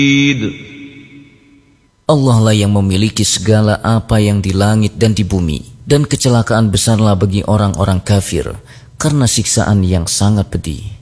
Allah lah yang memiliki segala apa yang di langit dan di bumi, dan kecelakaan besarlah bagi orang-orang kafir karena siksaan yang sangat pedih.